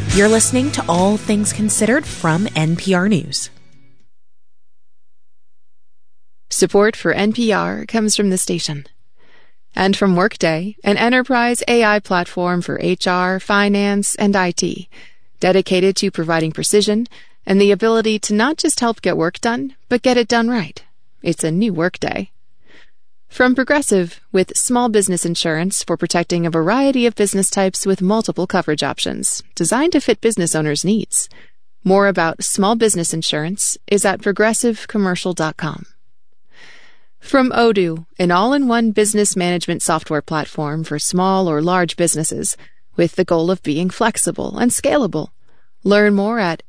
You're listening to All Things Considered from NPR News. Support for NPR comes from the station. And from Workday, an enterprise AI platform for HR, finance, and IT, dedicated to providing precision and the ability to not just help get work done, but get it done right. It's a new Workday. From Progressive, with small business insurance for protecting a variety of business types with multiple coverage options, designed to fit business owners' needs. More about small business insurance is at progressivecommercial.com. From Odoo, an all-in-one business management software platform for small or large businesses, with the goal of being flexible and scalable. Learn more at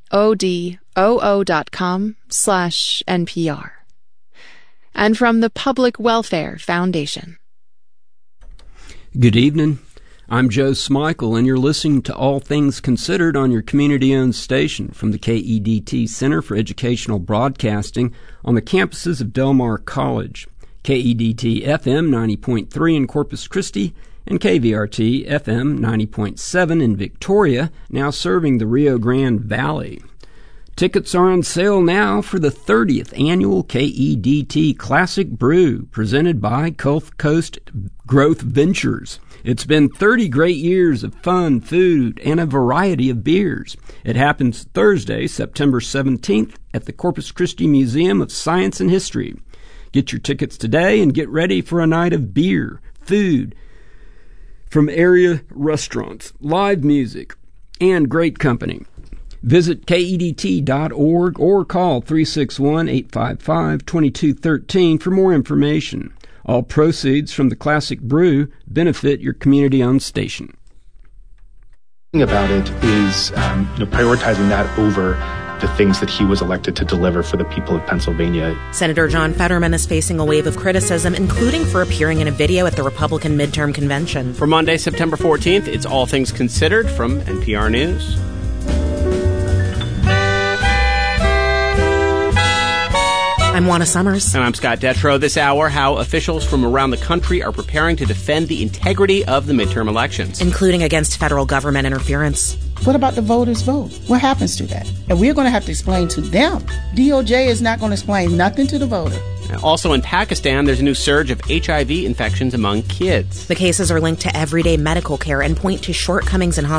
odoo.com/NPR. And from the Public Welfare Foundation. Good evening. I'm Joe Smikle, and you're listening to All Things Considered on your community-owned station from the KEDT Center for Educational Broadcasting on the campuses of Del Mar College, KEDT FM 90.3 in Corpus Christi, and KVRT FM 90.7 in Victoria, now serving the Rio Grande Valley. Tickets are on sale now for the 30th annual KEDT Classic Brew, presented by Gulf Coast Growth Ventures. It's been 30 great years of fun, food, and a variety of beers. It happens Thursday, September 17th at the Corpus Christi Museum of Science and History. Get your tickets today and get ready for a night of beer, food from area restaurants, live music, and great company. Visit KEDT.org or call 361-855-2213 for more information. All proceeds from the Classic Brew benefit your community-owned station. About it is prioritizing that over the things that he was elected to deliver for the people of Pennsylvania. Senator John Fetterman is facing a wave of criticism, including for appearing in a video at the Republican midterm convention. For Monday, September 14th, it's All Things Considered from NPR News. I'm Juana Summers. And I'm Scott Detrow. This hour, how officials from around the country are preparing to defend the integrity of the midterm elections, including against federal government interference. What about the voters' vote? What happens to that? And we're going to have to explain to them. DOJ is not going to explain nothing to the voter. Also in Pakistan, there's a new surge of HIV infections among kids. The cases are linked to everyday medical care and point to shortcomings in hospitals.